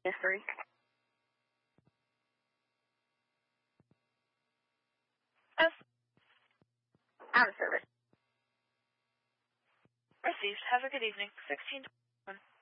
History. Yes. Out of service. Received. Have a good evening. 1621.